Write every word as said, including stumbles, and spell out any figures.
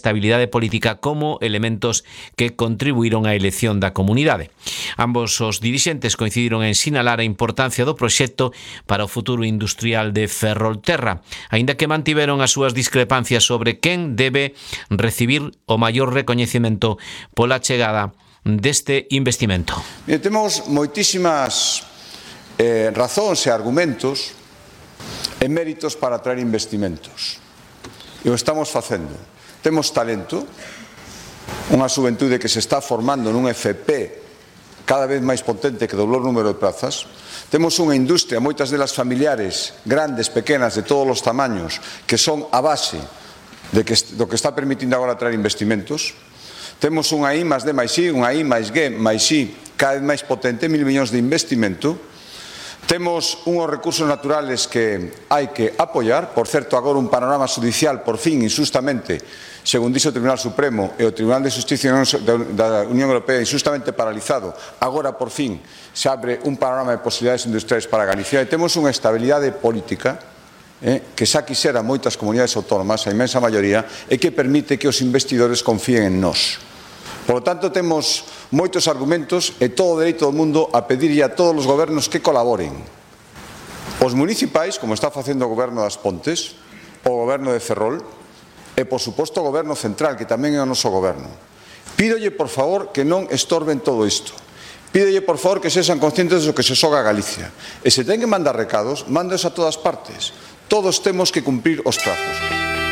estabilidade política como elementos que contribuíron á elección da comunidade. Ambos os dirixentes coincidiron en sinalar a importancia do proxecto para o futuro industrial de Ferrolterra, aínda que mantiveron as súas discrepancias sobre quen debe recibir o maior recoñecemento pola chegada deste investimento. Bien, temos moitísimas eh, razóns e argumentos e méritos para atraer investimentos. E o estamos facendo. Temos talento, unha xuventude que se está formando nun F P cada vez máis potente que doblou o número de plazas. Temos unha industria, moitas delas familiares, grandes, pequenas, de todos os tamaños, que son a base de que, do que está permitindo agora atraer investimentos. Temos unha I máis D máis I, unha I máis G máis I cada vez máis potente, mil millóns de investimento. Temos unhos recursos naturales que hai que apoiar. Por certo, agora un panorama judicial, por fin, injustamente, según dixo o Tribunal Supremo e o Tribunal de Justicia da Unión Europea, injustamente paralizado. Agora, por fin, se abre un panorama de posibilidades industriais para Galicia. E temos unha estabilidade política eh, que xa quixera moitas comunidades autónomas, a inmensa maioría, e que permite que os investidores confíen en nós. Por lo tanto, temos moitos argumentos e todo o dereito do mundo a pedirlle a todos os gobernos que colaboren. Os municipais, como está facendo o goberno das Pontes, o goberno de Ferrol, e, por suposto, o goberno central, que tamén é o noso goberno. Pídolle, por favor, que non estorben todo isto. Pídolle, por favor, que sexan conscientes do que se xoga a Galicia. E se ten que mandar recados, mándeos a todas partes. Todos temos que cumprir os prazos.